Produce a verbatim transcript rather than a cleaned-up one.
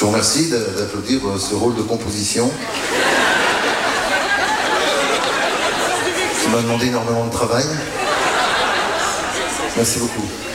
vous remercie d'applaudir ce rôle de composition. Ça m'a demandé énormément de travail. Merci beaucoup.